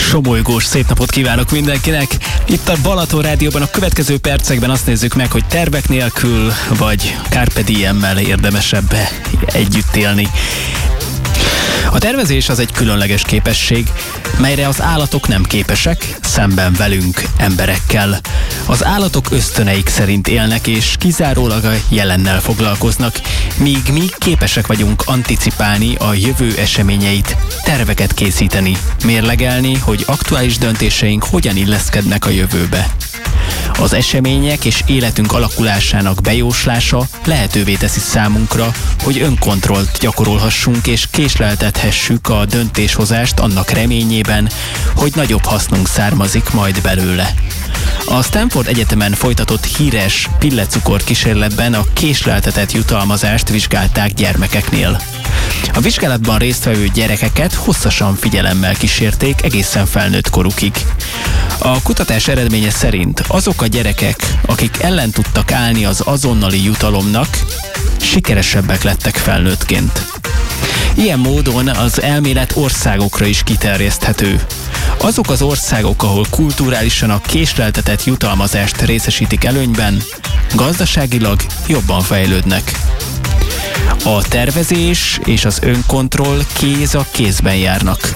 Somolygós szép napot kívánok mindenkinek! Itt a Balaton Rádióban a következő percekben azt nézzük meg, hogy tervek nélkül vagy carpe diemmel érdemesebb együtt élni. A tervezés az egy különleges képesség, melyre az állatok nem képesek, szemben velünk, emberekkel. Az állatok ösztöneik szerint élnek és kizárólag a jelennel foglalkoznak, míg mi képesek vagyunk anticipálni a jövő eseményeit, terveket készíteni, mérlegelni, hogy aktuális döntéseink hogyan illeszkednek a jövőbe. Az események és életünk alakulásának bejóslása lehetővé teszi számunkra, hogy önkontrollt gyakorolhassunk és késleltethessük a döntéshozást annak reményében, hogy nagyobb hasznunk származik majd belőle. A Stanford Egyetemen folytatott híres pillecukor kísérletben a késleltetett jutalmazást vizsgálták gyermekeknél. A vizsgálatban résztvevő gyerekeket hosszasan figyelemmel kísérték egészen felnőtt korukig. A kutatás eredménye szerint azok a gyerekek, akik ellen tudtak állni az azonnali jutalomnak, sikeresebbek lettek felnőttként. Ilyen módon az elmélet országokra is kiterjeszthető. Azok az országok, ahol kulturálisan a késleltetett jutalmazást részesítik előnyben, gazdaságilag jobban fejlődnek. A tervezés és az önkontroll kéz a kézben járnak.